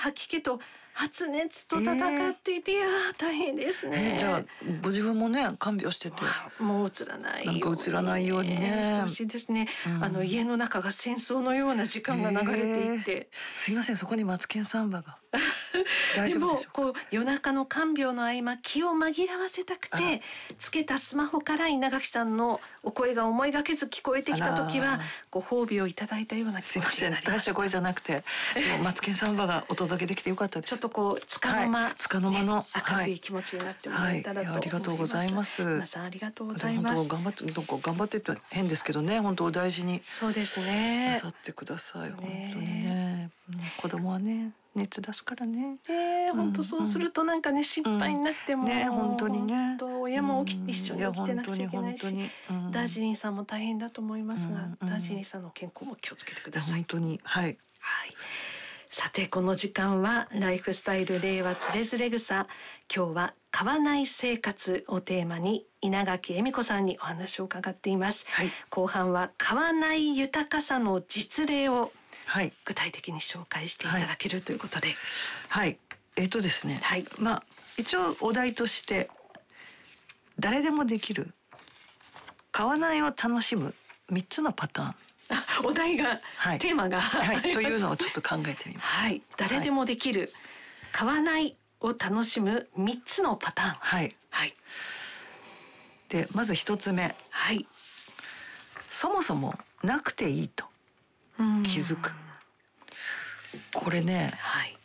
吐き気と発熱と戦っていて、いや大変ですね。 じゃあご自分もね看病してて、 もう映らないように、 なんか映らないようにねしてほしいですね。家の中が戦争のような時間が流れていって、 すいません、そこにマツケンサンバが大丈夫でしょうか。 でも夜中の看病の合間、気を紛らわせたくてつけたスマホから稲垣さんのお声が思いがけず聞こえてきた時はご褒美をいただいたような気持ちになりました。 大した声じゃなくてもうマツケンサンバがお届けできてよかったです。 ちょっとこう束の間、 束の間の明るい気持ちになってもらえたらと思います。 ありがとうございます。 皆さんありがとうございます。 本当頑張ってって変ですけどね、本当お大事にそうですねなさってください。本当にね、子供はね熱出すからね。 本当そうするとなんかね心配になっても、 本当にね、 親も一緒に起きてなくちゃいけないし、ダージリンさんも大変だと思いますが、ダージリンさんの健康も気をつけてください。 本当にさてこの時間はライフスタイル令和つれづれ草、今日は買わない生活をテーマに稲垣恵美子さんにお話を伺っています。後半は買わない豊かさの実例を具体的に紹介していただけるということで、 ですね、一応お題として誰でもできる買わないを楽しむ3つのパターン、 お題が、テーマが、 というのをちょっと考えてみます。 誰でもできる買わないを楽しむ3つのパターン。 でまず1つ目、そもそもなくていいと気づく。これね、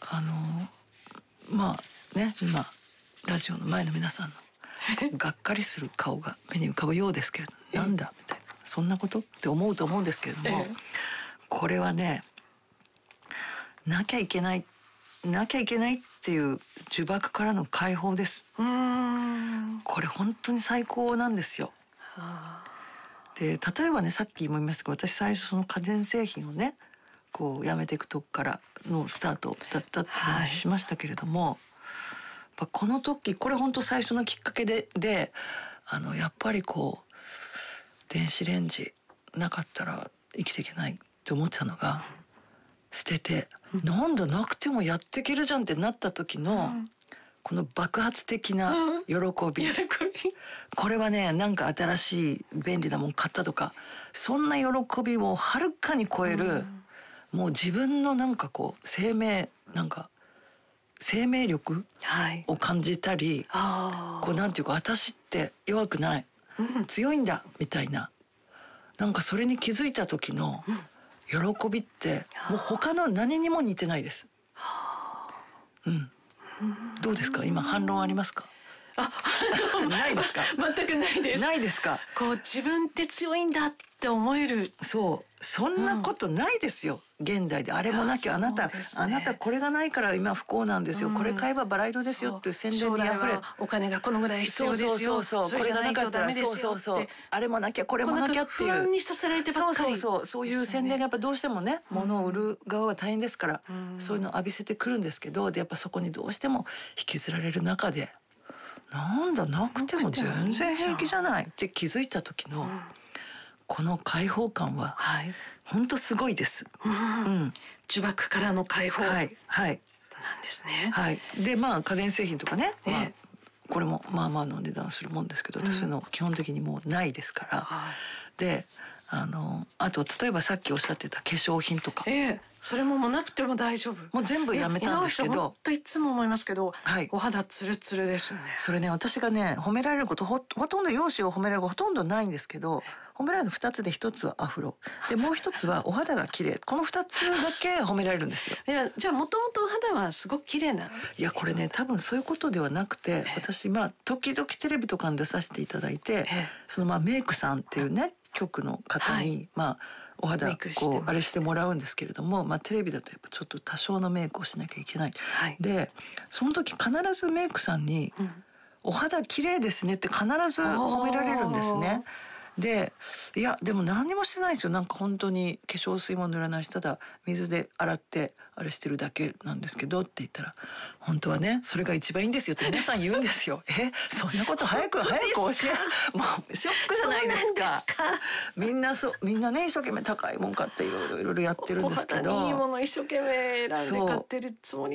今ラジオの前の皆さんのがっかりする顔が目に浮かぶようですけれど、なんだみたいな、そんなことって思うと思うんですけれども、これはね、なきゃいけないっていう呪縛からの解放です。これ本当に最高なんですよ。で例えばね、さっきも言いましたけど、私最初その家電製品をねこうやめていくとこからのスタートだったって話しましたけれども、この時これ本当最初のきっかけでやっぱりこう電子レンジなかったら生きていけないって思ってたのが、捨てて、なんだなくてもやっていけるじゃんってなった時の、この爆発的な喜び、これはね、なんか新しい便利なもん買ったとか、そんな喜びをはるかに超える、もう自分のなんかこう生命力を感じたり、こうなんていうか、私って弱くない、強いんだみたいな、なんかそれに気づいた時の喜びってもう他の何にも似てないです。どうですか、今反論ありますか？ないですか？ 全くないです。 ないですか？ こう自分って強いんだって思える。 そんなことないですよ、現代で。あれもなきゃ、あなたこれがないから今不幸なんですよ、これ買えばバラ色ですよっていう宣伝にあふれ、 お金がこのぐらい必要ですよ、それじゃないとダメですよって、 あれもなきゃこれもなきゃっていう、 不安にさせられてばっかり、 そういう宣伝がやっぱどうしてもね、物を売る側は大変ですから、そういうのを浴びせてくるんですけど、でやっぱそこにどうしても引きずられる中で、なんだなくても全然平気じゃないって気づいた時のこの解放感は本当すごいです。 呪縛からの解放なんですね。 で家電製品とかね、これもの値段するもんですけど、そういうの基本的にもうないですから。であと例えばさっきおっしゃってた化粧品とか、 それもなくても大丈夫、 もう全部やめたんですけど、 本当いつも思いますけど、お肌ツルツルですよね。 それね、私がね褒められることほとんど、容姿を褒められることほとんどないんですけど、褒められるの2つで、1つはアフロで、もう1つはお肌が綺麗、この2つだけ褒められるんですよ。 じゃあもともとお肌はすごく綺麗な。 これね、多分そういうことではなくて、私時々テレビとかに出させていただいて、そのメイクさんっていうね局の方にお肌こうあれしてもらうんですけれども、テレビだとやっぱちょっと多少のメイクをしなきゃいけない、でその時必ずメイクさんに、お肌綺麗ですねって必ず褒められるんですね。ででも何にもしてないですよ、なんか本当に化粧水も塗らないし、ただ水で洗ってあれしてるだけなんですけどって言ったら、本当はねそれが一番いいんですよって皆さん言うんですよ。そんなこと早く教え、もうショックじゃないですか。みんなね一生懸命高いもん買っていろいろやってるんですけど、 お肌にいいもの一生懸命選んで買ってるつもり